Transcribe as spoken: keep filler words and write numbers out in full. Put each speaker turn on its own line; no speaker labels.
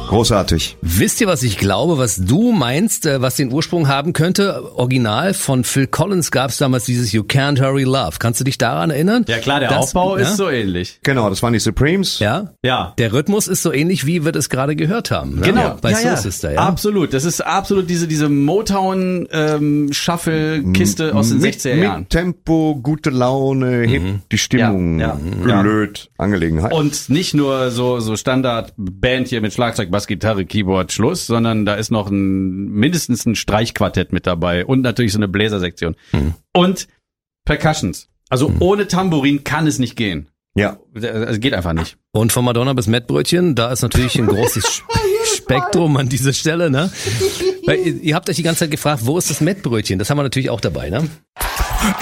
Großartig.
Wisst ihr, was ich glaube, was du meinst, was den Ursprung haben könnte? Original von Phil Collins gab es damals dieses You Can't Hurry Love. Kannst du dich daran erinnern?
Ja klar, der
das,
Aufbau
ja?
ist so ähnlich.
Genau, das waren die Supremes.
Ja?
Ja.
Der Rhythmus ist so ähnlich, wie wir das gerade gehört haben. Ne?
Genau.
Bei
ja,
Soul
ja.
Sister, ja.
Absolut. Das ist absolut diese, diese Motown-Shuffle-Kiste ähm, aus den
mit,
sechziger Jahren.
Mit Tempo, gute Laune, hebt
Mhm.
die Stimmung,
Ja, ja,
gelöt, Angelegenheit.
Und nicht nur so, so Standard-Band hier mit Schlagzeug, Bass, Gitarre, Keyboard, Schluss, sondern da ist noch ein, mindestens ein Streichquartett mit dabei und natürlich so eine Bläsersektion.
Mhm.
Und Percussions. Also mhm. ohne Tambourin kann es nicht gehen.
Ja.
Es geht einfach nicht.
Und von Madonna bis Mettbrötchen, da ist natürlich ein großes Spektrum an dieser Stelle, ne? Weil ihr, ihr habt euch die ganze Zeit gefragt, wo ist das Mettbrötchen? Das haben wir natürlich auch dabei, ne?